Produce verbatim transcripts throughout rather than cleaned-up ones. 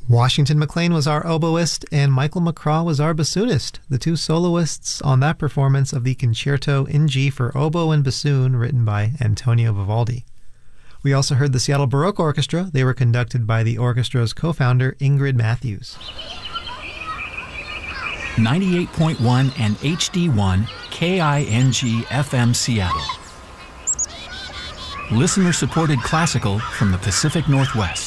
Washington McLean was our oboist, and Michael McCraw was our bassoonist, the two soloists on that performance of the Concerto in G for oboe and bassoon written by Antonio Vivaldi. We also heard the Seattle Baroque Orchestra. They were conducted by the orchestra's co-founder, Ingrid Matthews. ninety-eight point one and H D one K I N G F M Seattle. Listener-supported classical from the Pacific Northwest.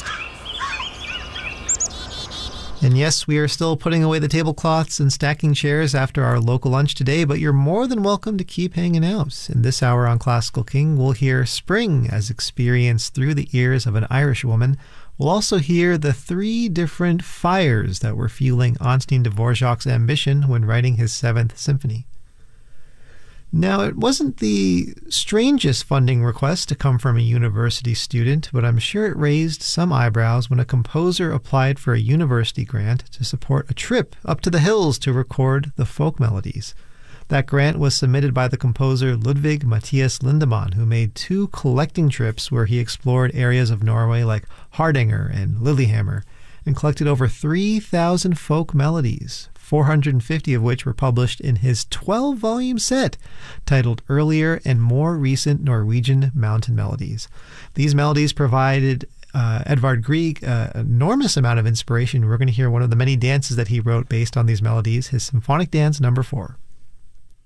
And yes, we are still putting away the tablecloths and stacking chairs after our local lunch today, but you're more than welcome to keep hanging out. In this hour on Classical King, we'll hear spring as experienced through the ears of an Irish woman. We'll also hear the three different fires that were fueling Antonin Dvorak's ambition when writing his Seventh Symphony. Now, it wasn't the strangest funding request to come from a university student, but I'm sure it raised some eyebrows when a composer applied for a university grant to support a trip up to the hills to record the folk melodies. That grant was submitted by the composer Ludwig Matthias Lindemann, who made two collecting trips where he explored areas of Norway like Hardanger and Lillehammer and collected over three thousand folk melodies, four hundred fifty of which were published in his twelve-volume set titled Earlier and More Recent Norwegian Mountain Melodies. These melodies provided uh, Edvard Grieg uh, an enormous amount of inspiration. We're going to hear one of the many dances that he wrote based on these melodies, his Symphonic Dance Number Four.